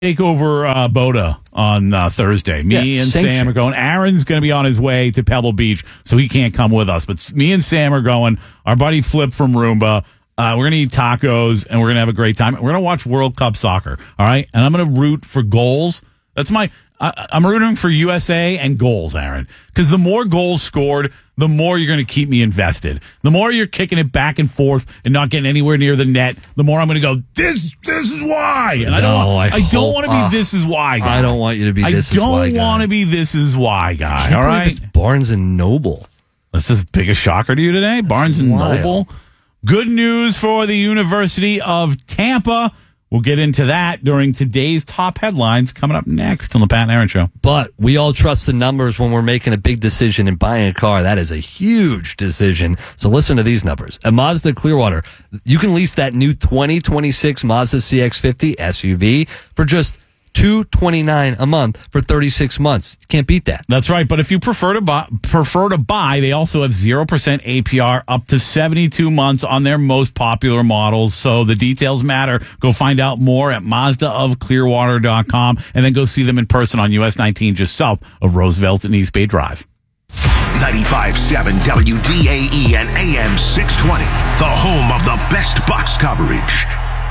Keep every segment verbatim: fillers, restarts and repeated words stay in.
take over uh, Boda on uh, Thursday. Me Yeah, and sanctioned. Sam are going. Aaron's going to be on his way to Pebble Beach, so he can't come with us. But s- me and Sam are going. Our buddy Flip from Roomba. Uh, we're going to eat tacos, and we're going to have a great time. We're going to watch World Cup soccer, all right? And I'm going to root for goals. That's my I, I'm rooting for U S A and goals, Aaron, because the more goals scored, the more you're going to keep me invested. The more you're kicking it back and forth and not getting anywhere near the net, the more I'm going to go, this this is why. And I don't, No, I I, don't hope- want to be uh, this is why guy. I don't want you to be this I is why don't guy. want to be this is why guy. Can't All believe right. it's Barnes and Noble. That's as big a shocker to you today, Barnes and wild. Noble. Good news for the University of Tampa. We'll get into that during today's top headlines coming up next on the Pat and Aaron Show. But we all trust the numbers when we're making a big decision and buying a car. That is a huge decision. So listen to these numbers. At Mazda Clearwater, you can lease that new twenty twenty-six Mazda C X fifty S U V for just two hundred twenty-nine dollars a month for thirty-six months. You can't beat that. That's right. But if you prefer to buy, prefer to buy, they also have zero percent A P R up to seventy-two months on their most popular models. So the details matter. Go find out more at Mazda of Clearwater dot com and then go see them in person on U S nineteen just south of Roosevelt and East Bay Drive. ninety-five point seven W D A E and A M six twenty, the home of the best Bucks coverage.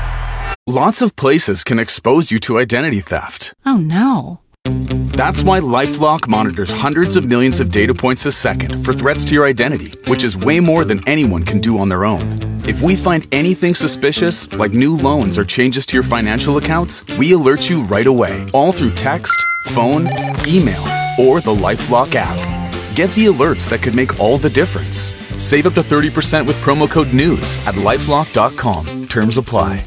Lots of places can expose you to identity theft. Oh no. That's why LifeLock monitors hundreds of millions of data points a second for threats to your identity, which is way more than anyone can do on their own. If we find anything suspicious, like new loans or changes to your financial accounts, we alert you right away, all through text, phone, email, or the LifeLock app. Get the alerts that could make all the difference. Save up to thirty percent with promo code NEWS at lifelock dot com. Terms apply.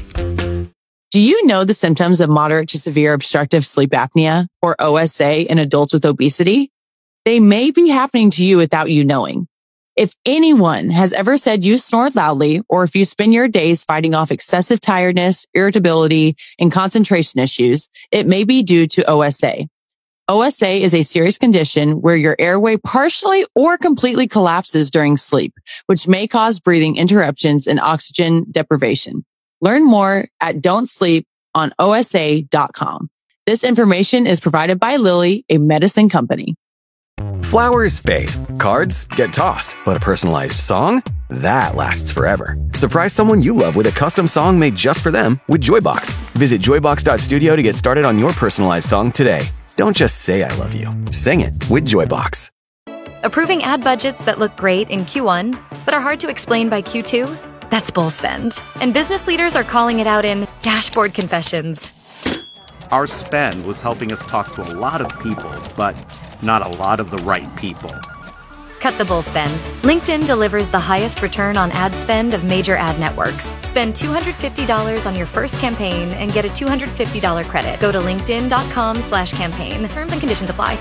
Do you know the symptoms of moderate to severe obstructive sleep apnea, or O S A, in adults with obesity? They may be happening to you without you knowing. If anyone has ever said you snore loudly, or if you spend your days fighting off excessive tiredness, irritability, and concentration issues, it may be due to O S A. O S A is a serious condition where your airway partially or completely collapses during sleep, which may cause breathing interruptions and oxygen deprivation. Learn more at don't sleep on O S A dot com. This information is provided by Lilly, a medicine company. Flowers fade, cards get tossed, but a personalized song? That lasts forever. Surprise someone you love with a custom song made just for them with Joybox. Visit joybox dot studio to get started on your personalized song today. Don't just say I love you. Sing it with Joybox. Approving ad budgets that look great in Q one, but are hard to explain by Q two? That's bull spend. And business leaders are calling it out in dashboard confessions. Our spend was helping us talk to a lot of people, but not a lot of the right people. Cut the bull spend. LinkedIn delivers the highest return on ad spend of major ad networks. Spend two hundred fifty dollars on your first campaign and get a two hundred fifty dollars credit. Go to linkedin dot com slash campaign. Terms and conditions apply.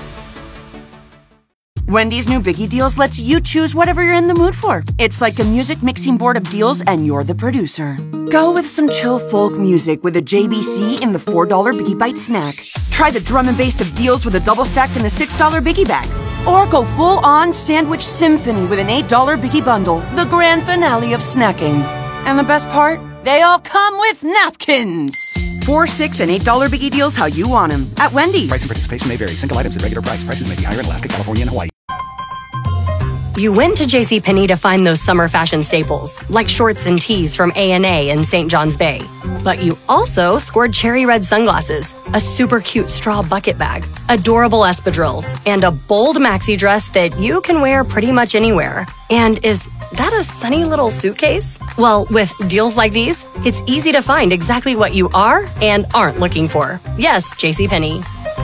Wendy's new Biggie Deals lets you choose whatever you're in the mood for. It's like a music mixing board of deals, and you're the producer. Go with some chill folk music with a J B C in the four dollar Biggie Bite snack. Try the drum and bass of deals with a double stack in the six dollar Biggie Bag. Or go full-on sandwich symphony with an eight dollar Biggie Bundle, the grand finale of snacking. And the best part? They all come with napkins. Four, six, and eight dollar Biggie Deals how you want them at Wendy's. Price and participation may vary. Single items at regular price. Prices may be higher in Alaska, California, and Hawaii. You went to JCPenney to find those summer fashion staples, like shorts and tees from A and A in Saint John's Bay. But you also scored cherry red sunglasses, a super cute straw bucket bag, adorable espadrilles, and a bold maxi dress that you can wear pretty much anywhere. And is that a sunny little suitcase? Well, with deals like these, it's easy to find exactly what you are and aren't looking for. Yes, JCPenney.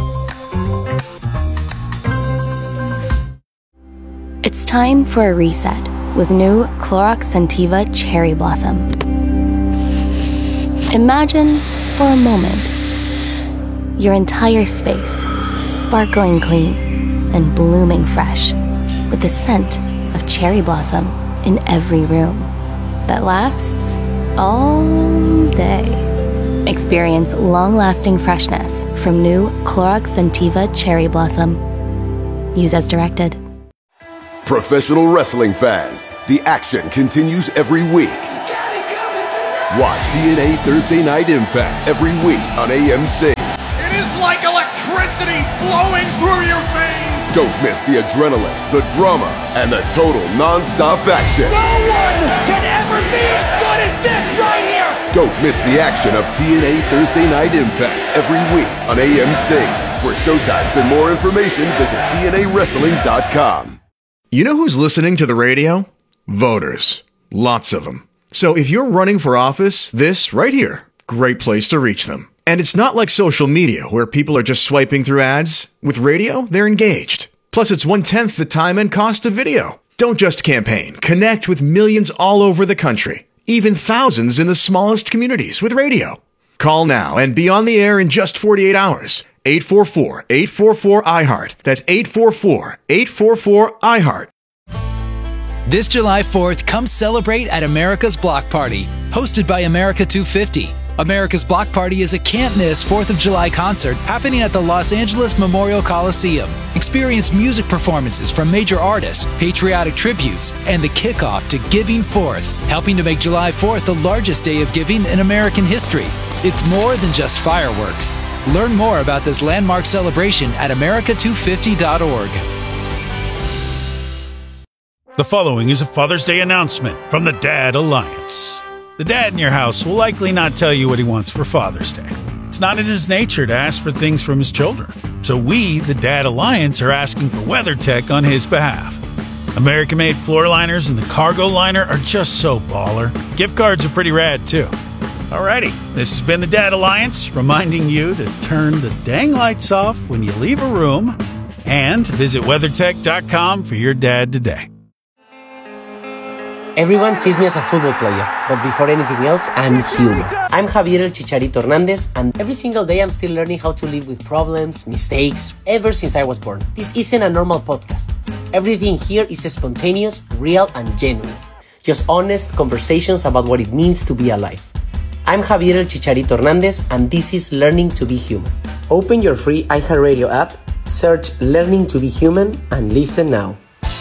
It's time for a reset with new Clorox Scentiva Cherry Blossom. Imagine, for a moment, your entire space sparkling clean and blooming fresh with the scent of cherry blossom in every room that lasts all day. Experience long-lasting freshness from new Clorox Scentiva Cherry Blossom. Use as directed. Professional wrestling fans, the action continues every week. Watch T N A Thursday Night Impact every week on A M C. It is like electricity flowing through your veins. Don't miss the adrenaline, the drama, and the total non-stop action. No one can ever be as good as this right here. Don't miss the action of T N A Thursday Night Impact every week on A M C. For showtimes and more information, visit T N A wrestling dot com. You know who's listening to the radio? Voters. Lots of them. So if you're running for office, this right here, great place to reach them. And it's not like social media where people are just swiping through ads. With radio, they're engaged. Plus, it's one-tenth the time and cost of video. Don't just campaign. Connect with millions all over the country. Even thousands in the smallest communities with radio. Call now and be on the air in just forty-eight hours. eight four four, eight four four, I heart. That's eight four four, eight four four, I heart. This July fourth, come celebrate at America's Block Party, hosted by America two fifty. America's Block Party is a can't-miss fourth of July concert happening at the Los Angeles Memorial Coliseum. Experience music performances from major artists, patriotic tributes, and the kickoff to Giving Fourth, helping to make July fourth the largest day of giving in American history. It's more than just fireworks. Learn more about this landmark celebration at America two fifty dot org. The following is a Father's Day announcement from the Dad Alliance. The dad in your house will likely not tell you what he wants for Father's Day. It's not in his nature to ask for things from his children. So we, the Dad Alliance, are asking for WeatherTech on his behalf. American-made floor liners and the cargo liner are just so baller. Gift cards are pretty rad, too. Alrighty, this has been the Dad Alliance, reminding you to turn the dang lights off when you leave a room and visit WeatherTech dot com for your dad today. Everyone sees me as a football player, but before anything else, I'm human. I'm Javier El Chicharito Hernandez, and every single day I'm still learning how to live with problems, mistakes, ever since I was born. This isn't a normal podcast. Everything here is spontaneous, real, and genuine. Just honest conversations about what it means to be alive. I'm Javier El Chicharito Hernandez, and this is Learning to Be Human. Open your free iHeartRadio app, search Learning to Be Human, and listen now.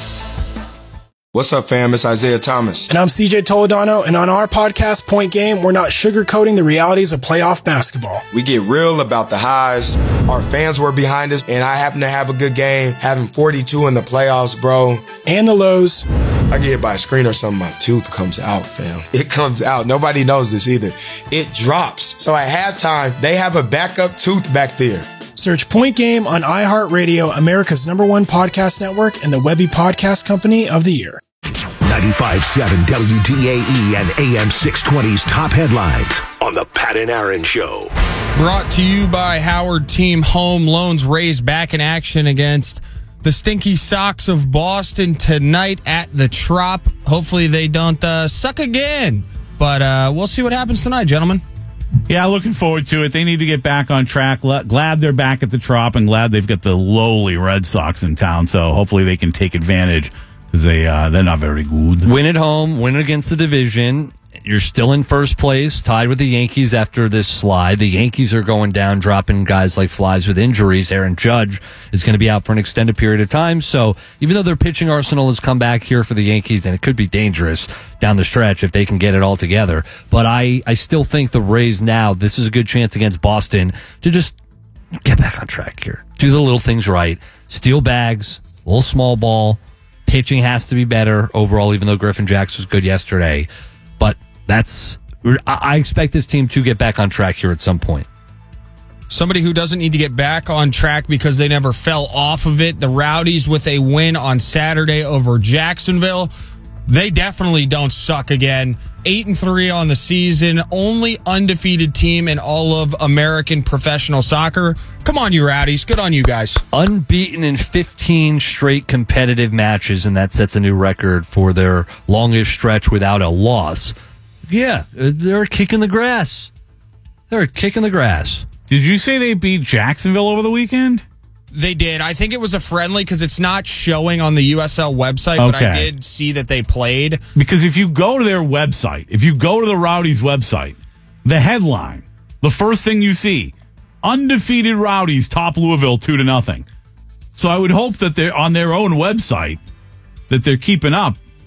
What's up, fam? It's Isaiah Thomas. And I'm C J Toledano, and on our podcast, Point Game, we're not sugarcoating the realities of playoff basketball. We get real about the highs. Our fans were behind us, and I happen to have a good game, having forty-two in the playoffs, bro. And the lows. I get hit by a screen or something, my tooth comes out, fam. It comes out. Nobody knows this either. It drops. So at halftime, they have a backup tooth back there. Search Point Game on iHeartRadio, America's number one podcast network, and the Webby Podcast Company of the Year. ninety-five point seven W D A E and A M six twenty's top headlines on the Pat and Aaron Show. Brought to you by Howard Team Home Loans, raised back in action against the Stinky Sox of Boston tonight at the Trop. Hopefully they don't uh, suck again, but uh, we'll see what happens tonight, gentlemen. Yeah, looking forward to it. They need to get back on track. Glad they're back at the Trop, and glad they've got the lowly Red Sox in town, so hopefully they can take advantage. They, uh, they're not very good. Win at home, win against the division. You're still in first place, tied with the Yankees after this slide. The Yankees are going down, dropping guys like flies with injuries. Aaron Judge is going to be out for an extended period of time. So even though their pitching arsenal has come back here for the Yankees, and it could be dangerous down the stretch if they can get it all together, but I, I still think the Rays now, this is a good chance against Boston to just get back on track here. Do the little things right. Steal bags, a little small ball. Pitching has to be better overall, even though Griffin Jax was good yesterday. But that's, I expect this team to get back on track here at some point. Somebody who doesn't need to get back on track because they never fell off of it. The Rowdies with a win on Saturday over Jacksonville. They definitely don't suck again. Eight and three on the season. Only undefeated team in all of American professional soccer. Come on, you Rowdies. Good on you guys. Unbeaten in fifteen straight competitive matches, and that sets a new record for their longest stretch without a loss. Yeah, they're kicking the grass. They're kicking the grass. Did you say they beat Jacksonville over the weekend? They did. I think it was a friendly because it's not showing on the U S L website, Okay. but I did see that they played. Because if you go to their website, if you go to the Rowdies website, the headline, the first thing you see, undefeated Rowdies top Louisville two to nothing. So I would hope that they're on their own website that they're keeping up.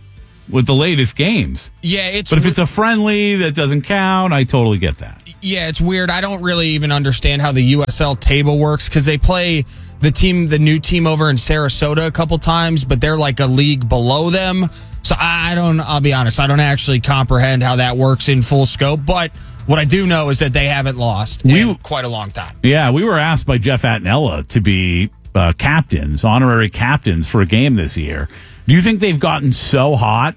with the latest games. Yeah, it's. But if it's a friendly that doesn't count, I totally get that. Yeah, it's weird. I don't really even understand how the U S L table works because they play the team, the new team over in Sarasota a couple times, but they're like a league below them. So I don't. I'll be honest. I don't actually comprehend how that works in full scope. But what I do know is that they haven't lost we, in quite a long time. Yeah, we were asked by Jeff Attinella to be uh, captains, honorary captains for a game this year. Do you think they've gotten so hot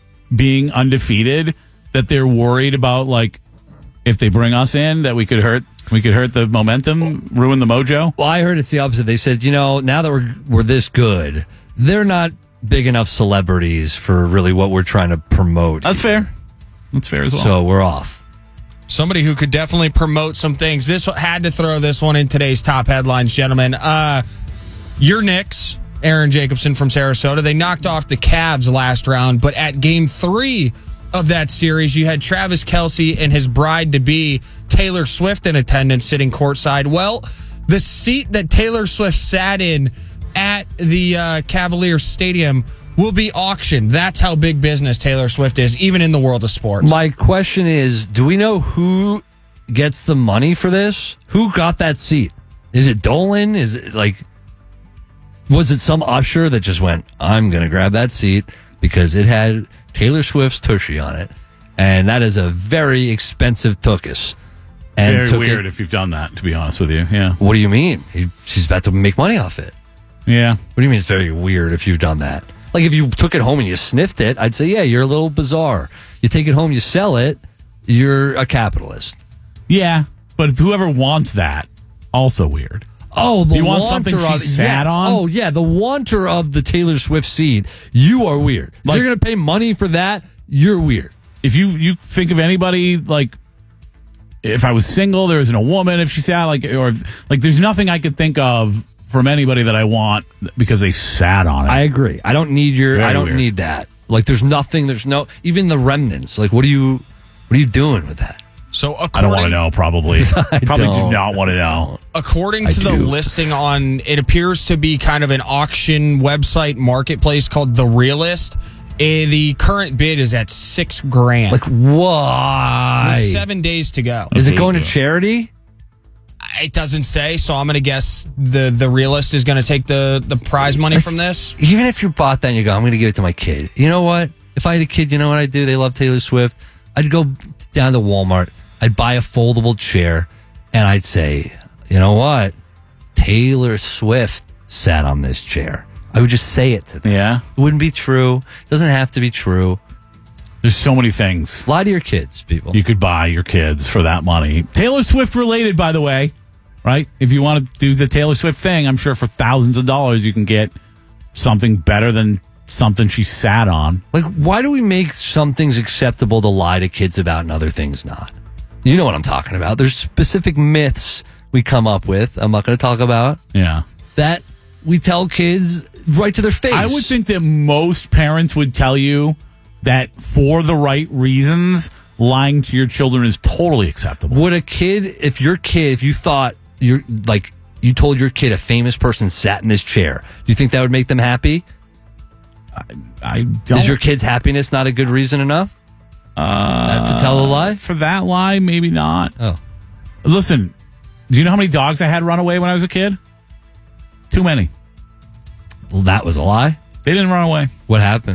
being undefeated that they're worried about, like, if they bring us in, that we could hurt we could hurt the momentum, ruin the mojo? Well, I heard it's the opposite. They said, you know, now that we're we're this good, they're not big enough celebrities for really what we're trying to promote. That's fair. That's fair as well. So we're off. Somebody who could definitely promote some things. This had to throw this one in today's top headlines, gentlemen. Uh, your Knicks, Aaron Jacobson from Sarasota, they knocked off the Cavs last round, but at game three of that series, you had Travis Kelce and his bride-to-be, Taylor Swift, in attendance sitting courtside. Well, the seat that Taylor Swift sat in at the uh, Cavaliers Stadium will be auctioned. That's how big business Taylor Swift is, even in the world of sports. My question is, do we know who gets the money for this? Who got that seat? Is it Dolan? Is it like, was it some usher that just went, I'm going to grab that seat because it had Taylor Swift's tushy on it? And that is a very expensive tuchus. And Very weird it, if you've done that, to be honest with you. Yeah. What do you mean? He, she's about to make money off it. Yeah. What do you mean it's very weird if you've done that? Like, if you took it home and you sniffed it, I'd say, yeah, you're a little bizarre. You take it home, you sell it, you're a capitalist. Yeah, but whoever wants that, also weird. Oh, the you want wanter something she of, sat yes. on? Oh, yeah, the wanter of the Taylor Swift seed. You are weird. Like, if you're going to pay money for that, you're weird. If you, you think of anybody, like, if I was single, there isn't a woman, if she sat, like, or, like, there's nothing I could think of from anybody that I want because they sat on it. I agree. I don't need your. Very I don't weird. need that. Like, there's nothing. There's no even the remnants. Like, what are you? What are you doing with that? So I don't want to know. Probably. probably don't. do not want to know. According I to the do. listing on, it appears to be kind of an auction website marketplace called The Realist. Eh, the current bid is at six grand. Like, why? With seven days to go. Is it going to charity? It doesn't say, so I'm going to guess the the realist is going to take the, the prize money from this. Even if you bought that and you go, I'm going to give it to my kid. You know what? If I had a kid, you know what I'd do? They love Taylor Swift. I'd go down to Walmart. I'd buy a foldable chair, and I'd say, you know what? Taylor Swift sat on this chair. I would just say it to them. Yeah. It wouldn't be true. It doesn't have to be true. There's so many things. Lie to your kids, people. You could buy your kids for that money. Taylor Swift related, by the way, right? If you want to do the Taylor Swift thing, I'm sure for thousands of dollars you can get something better than something she sat on. Like, why do we make some things acceptable to lie to kids about and other things not? You know what I'm talking about. There's specific myths we come up with. I'm not going to talk about. Yeah. That we tell kids right to their face. I would think that most parents would tell you that for the right reasons, lying to your children is totally acceptable. Would a kid, if your kid, if you thought you're like, you told your kid a famous person sat in this chair, do you think that would make them happy? I, I don't. Is your kid's happiness not a good reason enough? Uh, to tell a lie? For that lie, maybe not. Oh. Listen, do you know how many dogs I had run away when I was a kid? Too many. Well, that was a lie? They didn't run away. What happened?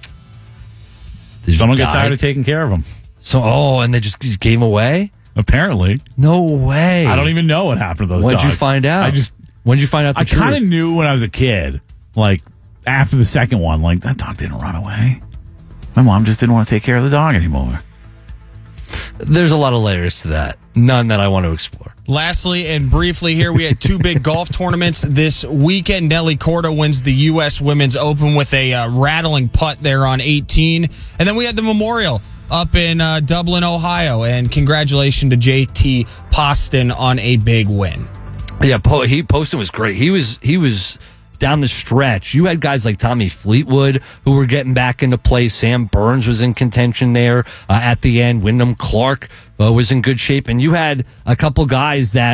Did Someone you got die? tired of taking care of them. So, oh, and they just gave them away? Apparently. No way. I don't even know what happened to those When'd dogs. you find out? I just. When did you find out the I truth? kind of knew when I was a kid, like after the second one, like that dog didn't run away. My mom just didn't want to take care of the dog anymore. There's a lot of layers to that. None that I want to explore. Lastly and briefly here, we had two big golf tournaments this weekend. Nelly Korda wins the U S Women's Open with a uh, rattling putt there on eighteen. And then we had the Memorial up in uh, Dublin, Ohio. And congratulations to J T Poston on a big win. Yeah, po- he Poston was great. He was he was down the stretch. You had guys like Tommy Fleetwood who were getting back into play. Sam Burns was in contention there uh, at the end. Wyndham Clark uh, was in good shape, and you had a couple guys that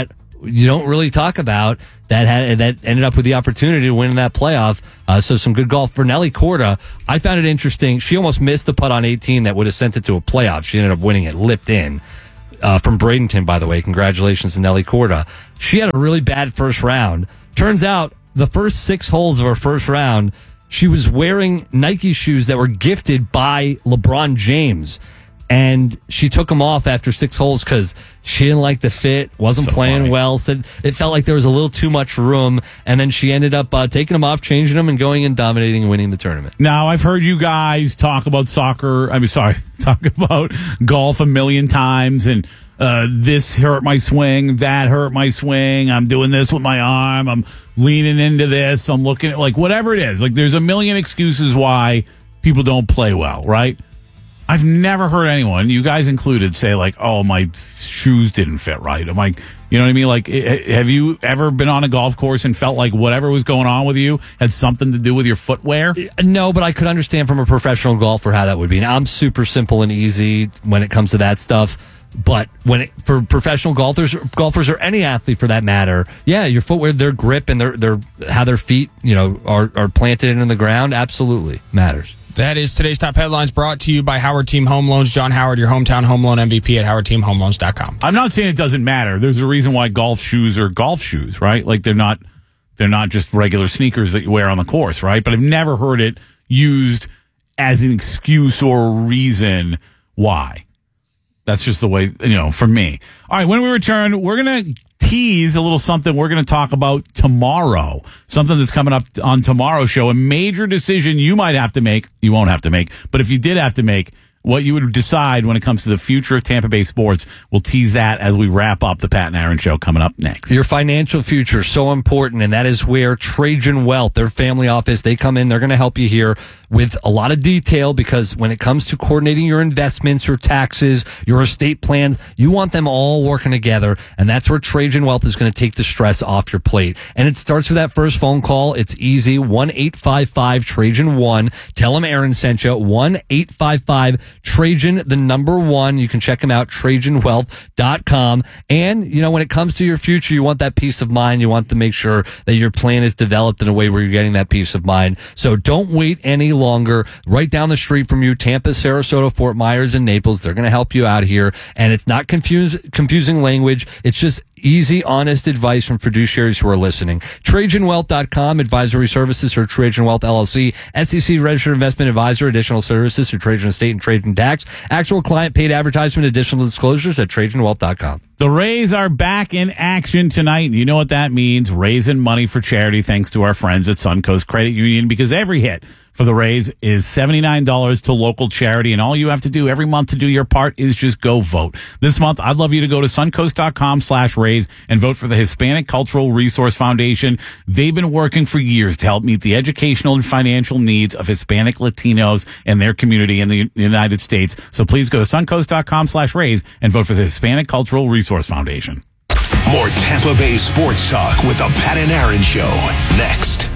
you don't really talk about that had, that ended up with the opportunity to win in that playoff. Uh, so some good golf for Nelly Korda. I found it interesting. She almost missed the putt on eighteen that would have sent it to a playoff. She ended up winning it, lipped in. Uh, from Bradenton, by the way. Congratulations to Nelly Korda. She had a really bad first round. Turns out the first six holes of her first round, she was wearing Nike shoes that were gifted by LeBron James. And she took them off after six holes because she didn't like the fit, wasn't So playing funny. well, said it felt like there was a little too much room. And then she ended up uh, taking them off, changing them, and going and dominating and winning the tournament. Now, I've heard you guys talk about soccer. I mean, sorry, talk about golf a million times, and uh, this hurt my swing, that hurt my swing. I'm doing this with my arm. I'm leaning into this. I'm looking at, like, whatever it is. Like, there's a million excuses why people don't play well, right? I've never heard anyone, you guys included, say, like, oh, my shoes didn't fit right. I'm like, you know what I mean? Like, have you ever been on a golf course and felt like whatever was going on with you had something to do with your footwear? No, but I could understand from a professional golfer how that would be. Now, I'm super simple and easy when it comes to that stuff. But when it, for professional golfers, golfers or any athlete for that matter, yeah, your footwear, their grip and their their how their feet, you know, are are planted into the ground, absolutely matters. That is today's top headlines, brought to you by Howard Team Home Loans. John Howard, your hometown home loan M V P at howard team home loans dot com. I'm not saying it doesn't matter. There's a reason why golf shoes are golf shoes, right? Like they're not they're not just regular sneakers that you wear on the course, right? But I've never heard it used as an excuse or a reason why. That's just the way, you know, for me. All right, when we return, we're going to tease a little something we're going to talk about tomorrow. Something that's coming up on tomorrow's show. A major decision you might have to make. You won't have to make. But if you did have to make, what you would decide when it comes to the future of Tampa Bay sports. We'll tease that as we wrap up the Pat and Aaron show coming up next. Your financial future is so important, and that is where Trajan Wealth, their family office, they come in. They're going to help you here with a lot of detail, because when it comes to coordinating your investments, your taxes, your estate plans, you want them all working together, and that's where Trajan Wealth is going to take the stress off your plate. And it starts with that first phone call. It's easy. one eight five five Trajan one. Tell them Aaron sent you. one eight five five Trajan, the number one. You can check them out, trajan wealth dot com. And, you know, when it comes to your future, you want that peace of mind. You want to make sure that your plan is developed in a way where you're getting that peace of mind. So don't wait any longer. Right down the street from you, Tampa, Sarasota, Fort Myers, and Naples. They're going to help you out here. And it's not confuse, confusing language. It's just easy, honest advice from fiduciaries who are listening. trajan wealth dot com. Advisory services for Trajan Wealth, L L C. S E C registered investment advisor. Additional services for Trajan Estate and Trajan Tax. Actual client paid advertisement. Additional disclosures at trajan wealth dot com. The Rays are back in action tonight, and you know what that means. Raising money for charity thanks to our friends at Suncoast Credit Union, because every hit for the Rays is seventy-nine dollars to local charity, and all you have to do every month to do your part is just go vote. This month, I'd love you to go to suncoast.com slash Rays and vote for the Hispanic Cultural Resource Foundation. They've been working for years to help meet the educational and financial needs of Hispanic Latinos and their community in the United States. So please go to suncoast.com slash Rays and vote for the Hispanic Cultural Resource Foundation. More Tampa Bay sports talk with the Pat and Aaron Show next.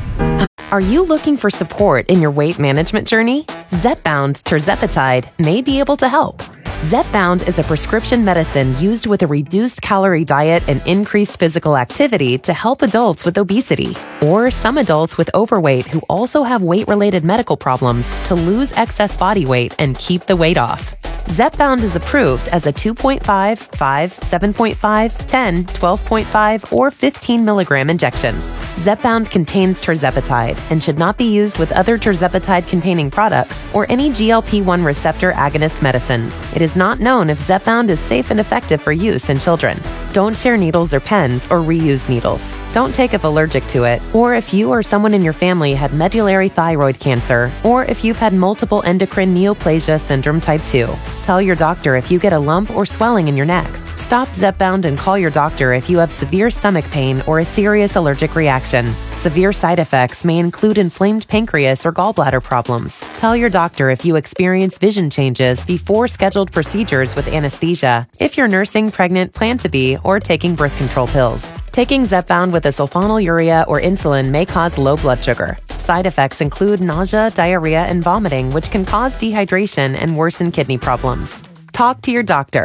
Are you looking for support in your weight management journey? Zepbound tirzepatide may be able to help. Zepbound is a prescription medicine used with a reduced calorie diet and increased physical activity to help adults with obesity, or some adults with overweight who also have weight-related medical problems, to lose excess body weight and keep the weight off. Zepbound is approved as a two point five, five, seven point five, ten, twelve point five, or fifteen milligram injection. Zepbound contains tirzepatide and should not be used with other tirzepatide-containing products or any G L P one receptor agonist medicines. It is not known if Zepbound is safe and effective for use in children. Don't share needles or pens or reuse needles. Don't take if allergic to it, or if you or someone in your family had medullary thyroid cancer, or if you've had multiple endocrine neoplasia syndrome type two. Tell your doctor if you get a lump or swelling in your neck. Stop Zepbound and call your doctor if you have severe stomach pain or a serious allergic reaction. Severe side effects may include inflamed pancreas or gallbladder problems. Tell your doctor if you experience vision changes before scheduled procedures with anesthesia, if you're nursing, pregnant, plan to be, or taking birth control pills. Taking Zepbound with a sulfonylurea or insulin may cause low blood sugar. Side effects include nausea, diarrhea, and vomiting, which can cause dehydration and worsen kidney problems. Talk to your doctor.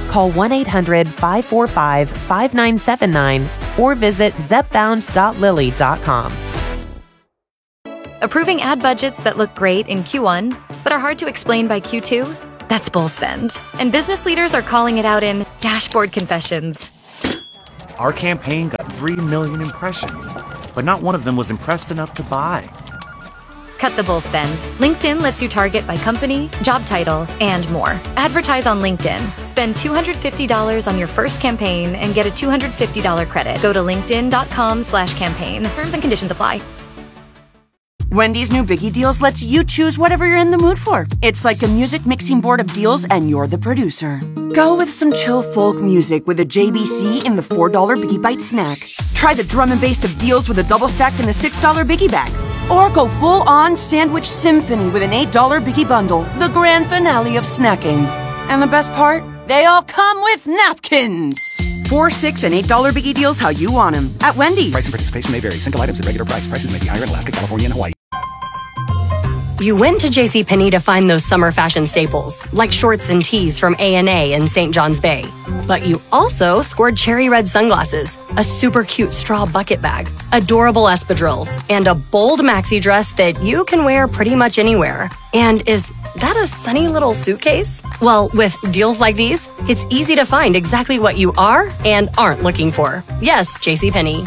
Call one eight hundred five four five five nine seven nine or visit zep bound dot lily dot com. Approving ad budgets that look great in Q one, but are hard to explain by Q two? That's bull spend. And business leaders are calling it out in dashboard confessions. Our campaign got three million impressions, but not one of them was impressed enough to buy. Cut the bull spend. LinkedIn lets you target by company, job title, and more. Advertise on LinkedIn. Spend two hundred fifty dollars on your first campaign and get a two hundred fifty dollars credit. Go to linkedin.com slash campaign. Terms and conditions apply. Wendy's new Biggie Deals lets you choose whatever you're in the mood for. It's like a music mixing board of deals and you're the producer. Go with some chill folk music with a J B C in the four dollar Biggie Bite snack. Try the drum and bass of deals with a double stack in the six dollar Biggie Bag. Or go full-on sandwich symphony with an eight dollar Biggie Bundle, the grand finale of snacking. And the best part? They all come with napkins. Four, six, and eight dollar Biggie Deals how you want them at Wendy's. Price and participation may vary. Single items at regular price. Prices may be higher in Alaska, California, and Hawaii. You went to JCPenney to find those summer fashion staples, like shorts and tees from A and A in Saint John's Bay. But you also scored cherry red sunglasses, a super cute straw bucket bag, adorable espadrilles, and a bold maxi dress that you can wear pretty much anywhere. And is that a sunny little suitcase? Well, with deals like these, it's easy to find exactly what you are and aren't looking for. Yes, JCPenney.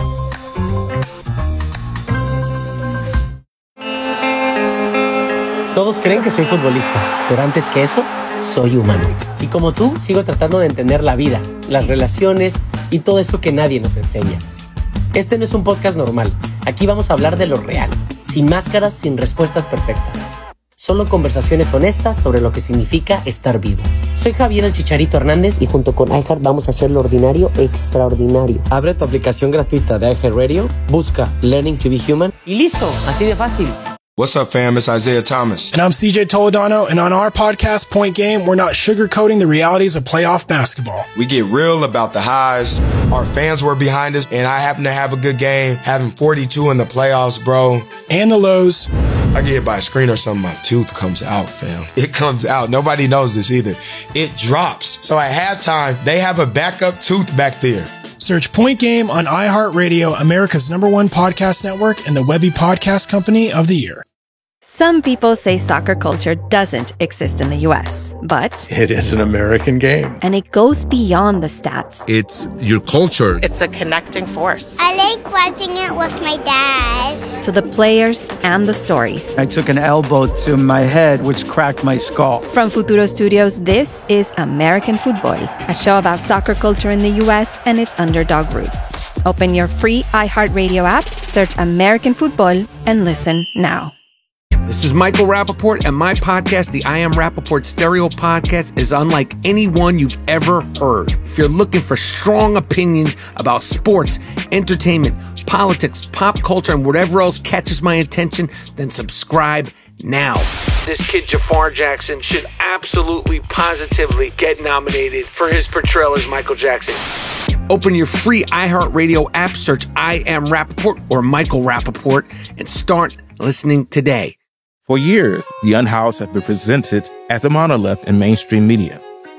Todos creen que soy futbolista, pero antes que eso, soy humano. Y como tú, sigo tratando de entender la vida, las relaciones y todo eso que nadie nos enseña. Este no es un podcast normal. Aquí vamos a hablar de lo real, sin máscaras, sin respuestas perfectas. Solo conversaciones honestas sobre lo que significa estar vivo. Soy Javier el Chicharito Hernández y junto con iHeart vamos a hacer lo ordinario extraordinario. Abre tu aplicación gratuita de iHeartRadio, busca Learning to be Human y listo, así de fácil. What's up, fam? It's Isaiah Thomas. And I'm C J Toledano, and on our podcast, Point Game, we're not sugarcoating the realities of playoff basketball. We get real about the highs. Our fans were behind us, and I happen to have a good game, having forty-two in the playoffs, bro. And the lows. I get hit by a screen or something, my tooth comes out, fam. It comes out. Nobody knows this either. It drops. So at halftime, they have a backup tooth back there. Search Point Game on iHeartRadio, America's number one podcast network, and the Webby Podcast Company of the Year. Some people say soccer culture doesn't exist in the U S, but it is an American game. And it goes beyond the stats. It's your culture. It's a connecting force. I like watching it with my dad. To the players and the stories. I took an elbow to my head, which cracked my skull. From Futuro Studios, this is American Football, a show about soccer culture in the U S and its underdog roots. Open your free iHeartRadio app, search American Football, and listen now. This is Michael Rappaport, and my podcast, the I Am Rappaport Stereo Podcast, is unlike any one you've ever heard. If you're looking for strong opinions about sports, entertainment, politics, pop culture, and whatever else catches my attention, then subscribe now. This kid, Jafar Jackson, should absolutely, positively get nominated for his portrayal as Michael Jackson. Open your free iHeartRadio app, search I Am Rappaport or Michael Rappaport, and start listening today. For years, The Unhoused has been presented as a monolith in mainstream media.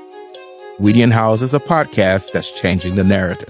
We the Unhoused is a podcast that's changing the narrative.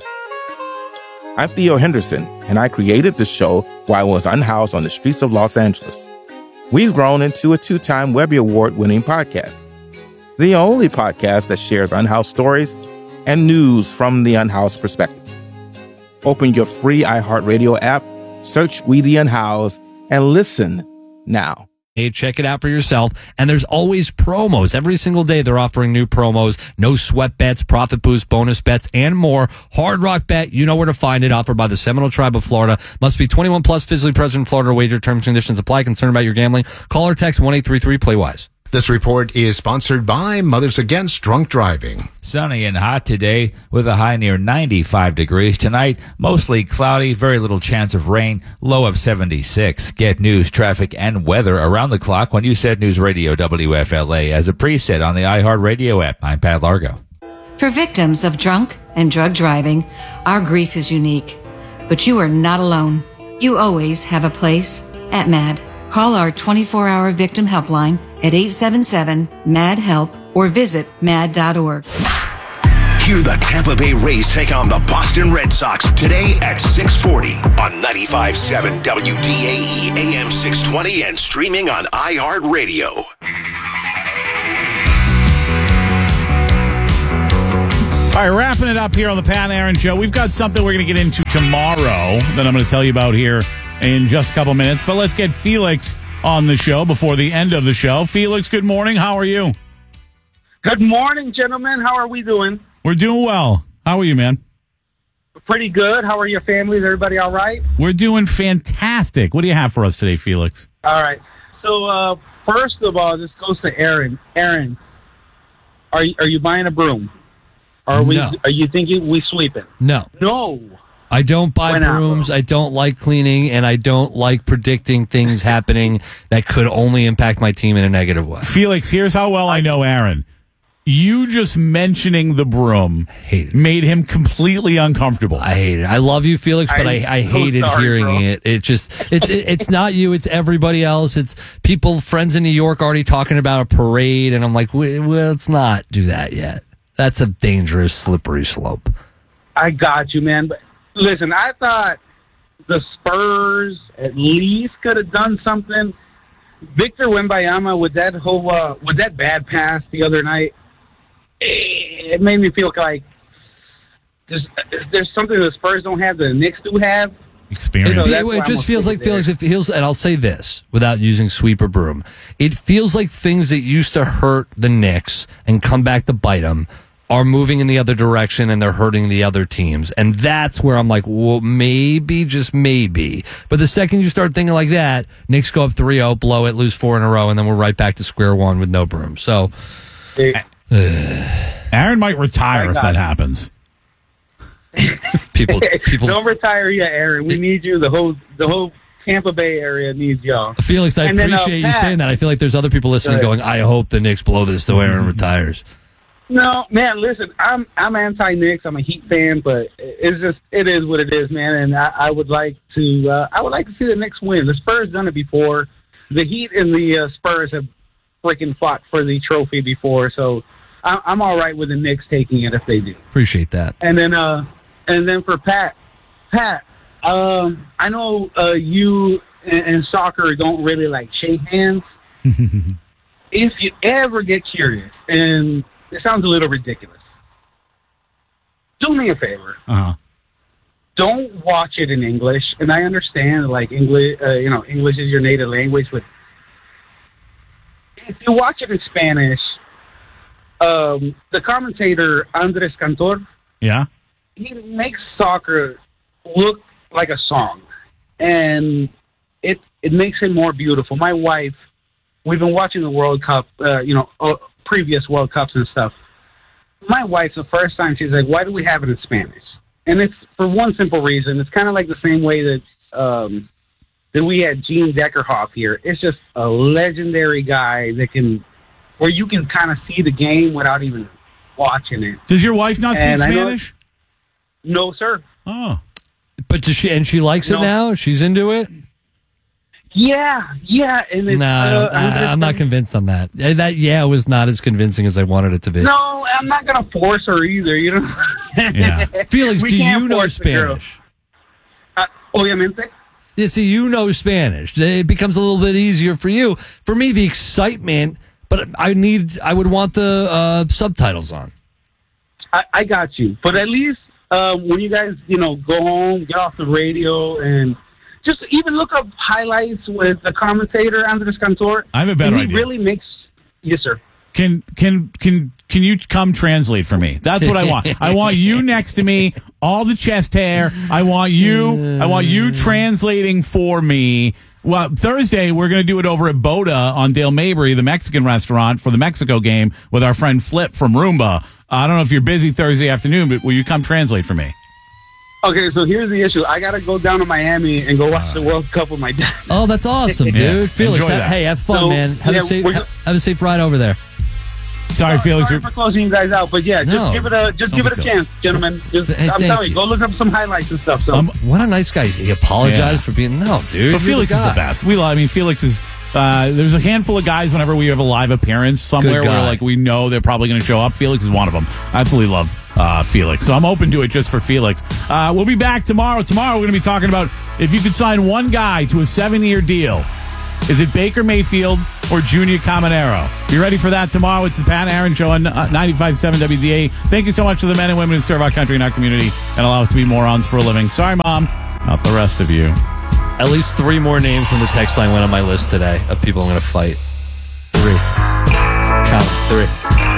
I'm Theo Henderson, and I created the show while I was unhoused on the streets of Los Angeles. We've grown into a two-time Webby Award-winning podcast, the only podcast that shares unhoused stories and news from the unhoused perspective. Open your free iHeartRadio app, search We the Unhoused, and listen now. Hey, check it out for yourself. And there's always promos. Every single day they're offering new promos, no sweat bets, profit boost, bonus bets, and more. Hard Rock Bet, you know where to find it. Offered by the Seminole Tribe of Florida. Must be twenty-one plus, physically present in Florida. Wager terms and conditions apply. Concerned about your gambling? Call or text one eight three three play wise. This report is sponsored by Mothers Against Drunk Driving. Sunny and hot today with a high near ninety-five degrees. Tonight, mostly cloudy, very little chance of rain, low of seventy-six. Get news, traffic, and weather around the clock when you set News Radio W F L A as a preset on the iHeartRadio app. I'm Pat Largo. For victims of drunk and drug driving, our grief is unique. But you are not alone. You always have a place at MAD. Call our twenty-four hour victim helpline at eight seven seven, M A D, HELP or visit mad dot org. Hear the Tampa Bay Rays take on the Boston Red Sox today at six forty on ninety-five point seven W D A E A M six twenty and streaming on iHeartRadio. All right, wrapping it up here on the Pat and Aaron Show. We've got something we're going to get into tomorrow that I'm going to tell you about here in just a couple minutes. But let's get Felix on the show before the end of the show. Felix, good morning. How are you? Good morning, gentlemen. How are we doing? We're doing well. How are you, man? Pretty good. How are your families? Everybody all right? We're doing fantastic. What do you have for us today, Felix? All right. So, uh, first of all, this goes to Aaron. Aaron, are you, are you buying a broom? Are we? No. Are you thinking we sweep it? No. No. I don't buy Why not, brooms. bro? I don't like cleaning, and I don't like predicting things happening that could only impact my team in a negative way. Felix, here's how well I know Aaron. You just mentioning the broom made him completely uncomfortable. I hate it. I love you, Felix, but I, I so hated sorry, hearing bro. it. It just it's it, it's not you. It's everybody else. It's people, friends in New York, already talking about a parade, and I'm like, well, let's not do that yet. That's a dangerous, slippery slope. I got you, man. But listen, I thought the Spurs at least could have done something. Victor Wembanyama with that whole uh, with that bad pass the other night, it made me feel like there's there's something the Spurs don't have that the Knicks do have. Experience. You know, It, that's it why I'm just gonna feels stick like it there. Felix. It feels, and I'll say this without using sweep or broom. It feels like things that used to hurt the Knicks and come back to bite them are moving in the other direction, and they're hurting the other teams. And that's where I'm like, well, maybe, just maybe. But the second you start thinking like that, Knicks go up three oh, blow it, lose four in a row, and then we're right back to square one with no broom. So, Aaron might retire I if got that it. happens. people, people, Don't retire yet, Aaron. We need you. The whole the whole Tampa Bay area needs y'all. Felix, I And then, uh, appreciate you Pat- saying that. I feel like there's other people listening Go ahead. going, I hope the Knicks blow this so Aaron retires. No, man. Listen, I'm I'm anti-Knicks. I'm a Heat fan, but it's just it is what it is, man. And I, I would like to uh, I would like to see the Knicks win. The Spurs done it before. The Heat and the uh, Spurs have freaking fought for the trophy before, so I, I'm all right with the Knicks taking it if they do. Appreciate that. And then uh, and then for Pat, Pat, um, I know uh, you and, and soccer don't really like shake hands. If you ever get curious, and it sounds a little ridiculous, do me a favor. Uh-huh. Don't watch it in English. And I understand, like, English, uh, you know, English is your native language, but if you watch it in Spanish, um, the commentator, Andres Cantor, Yeah? he makes soccer look like a song. And it it makes it more beautiful. My wife, we've been watching the World Cup, uh, you know, uh, previous World Cups and stuff. My wife, the first time, she's like, why do we have it in Spanish? And it's for one simple reason. It's kind of like the same way that um, that we had Gene Deckerhoff here. It's just a legendary guy that can, where you can kind of see the game without even watching it. Does your wife not speak And I know- Spanish? No, sir. Oh. But does she, and she likes No. it now? She's into it? Yeah, yeah. And it's, No, I uh, don't- I, I'm not convinced on that. Uh, That yeah was not as convincing as I wanted it to be. No, I'm not going to force her either, you know? Yeah. Felix, We do can't you know force the girl. Spanish? Uh, obviamente. Yeah, see, you know Spanish. It becomes a little bit easier for you. For me, the excitement, but I need, I would want the uh, subtitles on. I, I got you. But at least um, when you guys, you know, go home, get off the radio, and just even look up highlights with the commentator, Andres Cantor. I have a better and he idea. really makes... Yes, sir. Can can can can you come translate for me? That's what I want. I want you next to me, all the chest hair. I want you. I want you translating for me. Well, Thursday we're going to do it over at Boda on Dale Mabry, the Mexican restaurant, for the Mexico game with our friend Flip from Roomba. I don't know if you're busy Thursday afternoon, but will you come translate for me? Okay, so here's the issue. I got to go down to Miami and go watch the World Cup with my dad. Oh, that's awesome, dude. Yeah, Felix, enjoy have, that. hey, have fun, So, man. Have yeah, a safe, we're ha- go- have a safe ride over there. Sorry, Felix. Sorry for closing you guys out, but yeah, just No. give it a just Don't give be it a silly. chance, gentlemen. Just, Hey, I'm thank telling you, you. go look up some highlights and stuff. So Um, What a nice guy. He apologized Yeah. for being no, dude. But you're Felix the is the guy. best. We love. I mean, Felix is. Uh, there's a handful of guys whenever we have a live appearance somewhere Good where guy. like we know they're probably going to show up. Felix is one of them. Absolutely love. uh, Felix. So I'm open to it just for Felix. Uh, we'll be back tomorrow. Tomorrow we're going to be talking about if you could sign one guy to a seven-year deal. Is it Baker Mayfield or Junior Caminero? Be ready for that tomorrow. It's the Pat Aaron Show on ninety-five point seven W D A. Thank you so much to the men and women who serve our country and our community and allow us to be morons for a living. Sorry, Mom. Not the rest of you. At least three more names from the text line went on my list today of people I'm going to fight. Three. Count. Three.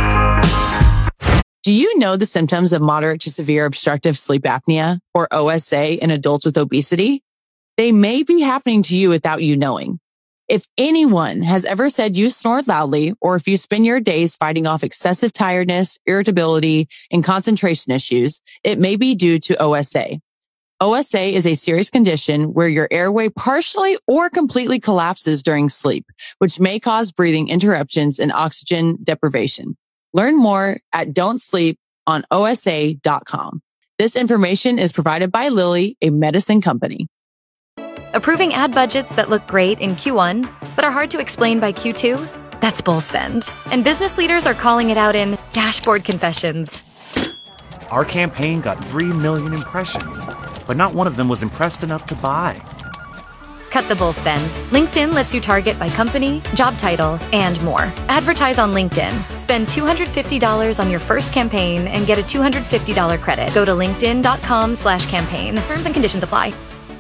Do you know the symptoms of moderate to severe obstructive sleep apnea, or O S A, in adults with obesity? They may be happening to you without you knowing. If anyone has ever said you snore loudly, or if you spend your days fighting off excessive tiredness, irritability, and concentration issues, it may be due to O S A. O S A is a serious condition where your airway partially or completely collapses during sleep, which may cause breathing interruptions and oxygen deprivation. Learn more at don't sleep on O S A dot com. This information is provided by Lilly, a medicine company. Approving ad budgets that look great in Q one, but are hard to explain by Q two? That's bull spend. And business leaders are calling it out in dashboard confessions. Our campaign got three million impressions, but not one of them was impressed enough to buy. Cut the bull spend. LinkedIn lets you target by company, job title, and more. Advertise on LinkedIn. Spend two hundred fifty dollars on your first campaign and get a two hundred fifty dollars credit. Go to linkedin.com slash campaign. Terms and conditions apply.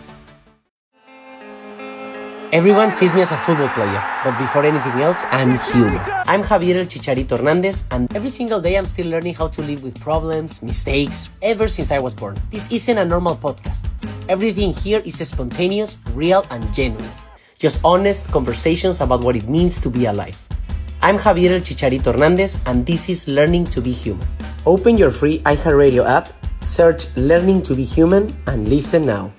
Everyone sees me as a football player, but before anything else, I'm human. I'm Javier El Chicharito Hernandez, and every single day I'm still learning how to live with problems, mistakes, ever since I was born. This isn't a normal podcast. Everything here is spontaneous, real, and genuine. Just honest conversations about what it means to be alive. I'm Javier El Chicharito Hernandez, and this is Learning to be Human. Open your free iHeartRadio app, search Learning to be Human, and listen now.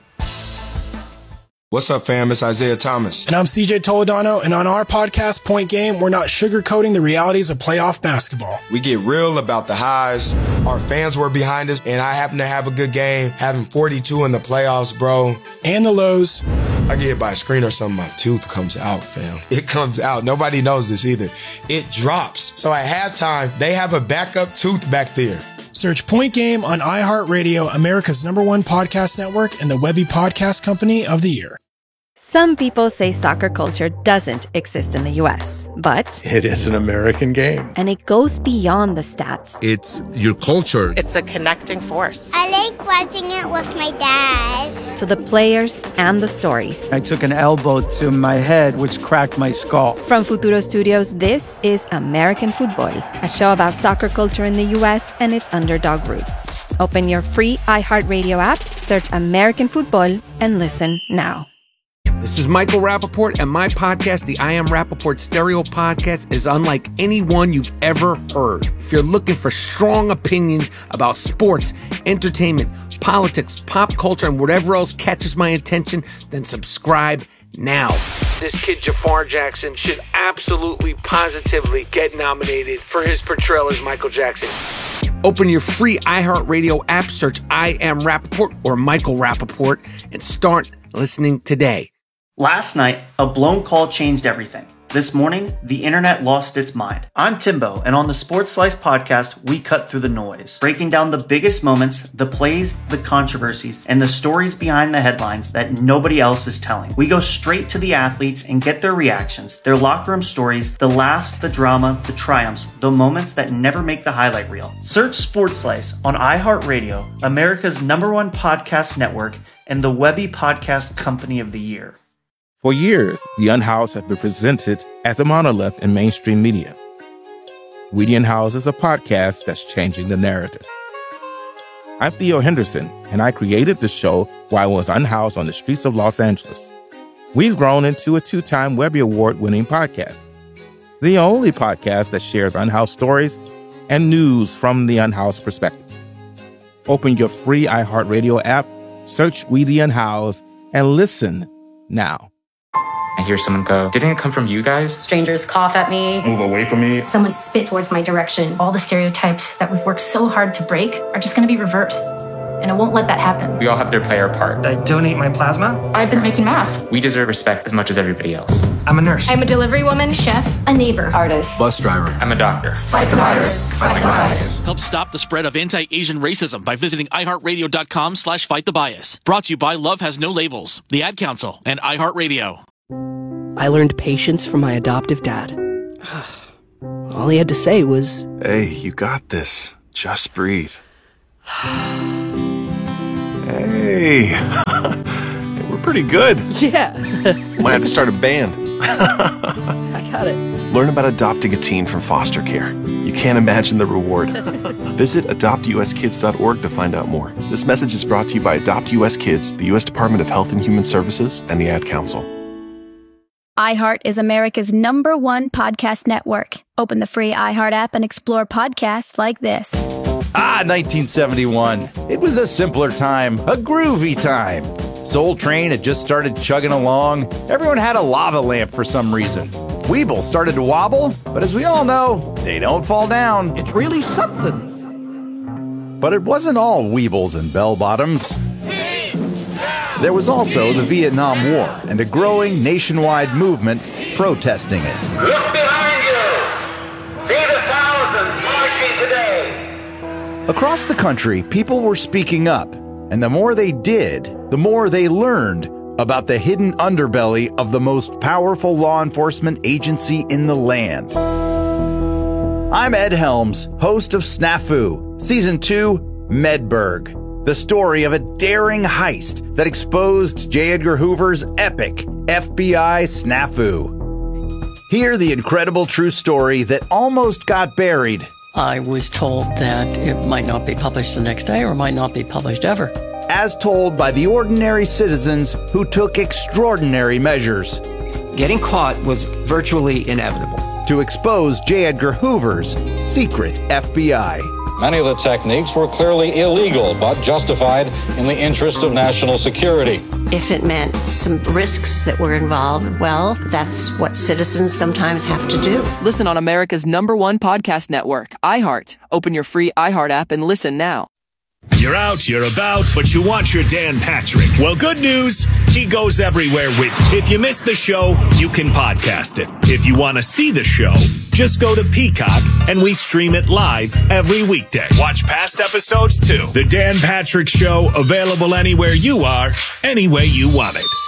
What's up, fam? It's Isaiah Thomas. And I'm C J Toledano, and on our podcast, Point Game, we're not sugarcoating the realities of playoff basketball. We get real about the highs. Our fans were behind us, and I happen to have a good game, having forty-two in the playoffs, bro. And the lows. I get hit by a screen or something, my tooth comes out, fam. It comes out. Nobody knows this either. It drops. So at halftime, they have a backup tooth back there. Search Point Game on iHeartRadio, America's number one podcast network, and the Webby Podcast Company of the Year. Some people say soccer culture doesn't exist in the U S, but It is an American game. and it goes beyond the stats. It's your culture. It's a connecting force. I like watching it with my dad. To the players and the stories. I took an elbow to my head, which cracked my skull. From Futuro Studios, this is American Football, a show about soccer culture in the U S and its underdog roots. Open your free iHeartRadio app, search American Football, and listen now. This is Michael Rappaport, and my podcast, the I Am Rappaport Stereo Podcast, is unlike anyone you've ever heard. If you're looking for strong opinions about sports, entertainment, politics, pop culture, and whatever else catches my attention, then subscribe now. This kid Jafar Jackson should absolutely, positively get nominated for his portrayal as Michael Jackson. Open your free iHeartRadio app, search I Am Rappaport or Michael Rappaport, and start listening today. Last night, a blown call changed everything. This morning, the internet lost its mind. I'm Timbo, and on the Sports Slice podcast, we cut through the noise, breaking down the biggest moments, the plays, the controversies, and the stories behind the headlines that nobody else is telling. We go straight to the athletes and get their reactions, their locker room stories, the laughs, the drama, the triumphs, the moments that never make the highlight reel. Search Sports Slice on iHeartRadio, America's number one podcast network, and the Webby Podcast Company of the Year. For years, The Unhoused has been presented as a monolith in mainstream media. Weedy and House is a podcast that's changing the narrative. I'm Theo Henderson, and I created the show while I was unhoused on the streets of Los Angeles. We've grown into a two-time Webby Award-winning podcast, the only podcast that shares unhoused stories and news from the unhoused perspective. Open your free iHeartRadio app, search Weedy and House, and listen now. I hear someone go, "Didn't it come from you guys?" Strangers cough at me. Move away from me. Someone spit towards my direction. All the stereotypes that we've worked so hard to break are just going to be reversed. and I won't let that happen. We all have to play our part. I donate my plasma. I've been making masks. We deserve respect as much as everybody else. I'm a nurse. I'm a delivery woman, chef, a neighbor, artist, Bus driver. I'm a doctor. Fight the virus. Fight the bias. Help stop the spread of anti-Asian racism by visiting iHeartRadio.com slash fight the bias. Brought to you by Love Has No Labels, the Ad Council, and iHeartRadio. I learned patience from my adoptive dad. All he had to say was, "Hey, you got this. Just breathe." Hey, we're pretty good. Yeah. Might have to start a band. I got it. Learn about adopting a teen from foster care. You can't imagine the reward. Visit adopt u s kids dot org to find out more. This message is brought to you by Adopt U S Kids, the U S Department of Health and Human Services, and the Ad Council. iHeart is America's number one podcast network. Open the free iHeart app and explore podcasts like this. Ah, nineteen seventy-one. It was a simpler time, a groovy time. Soul Train had just started chugging along. Everyone had a lava lamp for some reason. Weeble started to wobble, but as we all know, they don't fall down. It's really something. But it wasn't all Weebles and bell-bottoms. There was also the Vietnam War and a growing nationwide movement protesting it. Look behind you. See the thousands marching today. Across the country, people were speaking up, and the more they did, the more they learned about the hidden underbelly of the most powerful law enforcement agency in the land. I'm Ed Helms, host of Snafu, Season two, Medberg. The story of a daring heist that exposed J. Edgar Hoover's epic F B I snafu. Hear the incredible true story that almost got buried. I was told that it might not be published the next day or might not be published ever. As told by the ordinary citizens who took extraordinary measures. Getting caught was virtually inevitable. To expose J. Edgar Hoover's secret F B I. Many of the techniques were clearly illegal, but justified in the interest of national security. If it meant some risks that were involved, well, that's what citizens sometimes have to do. Listen on America's number one podcast network, iHeart. Open your free iHeart app and listen now. You're out, you're about, but you want your Dan Patrick. Well, good news, he goes everywhere with you. If you missed the show, you can podcast it. If you want to see the show, just go to Peacock and we stream it live every weekday. Watch past episodes too. The Dan Patrick Show, available anywhere you are, any way you want it.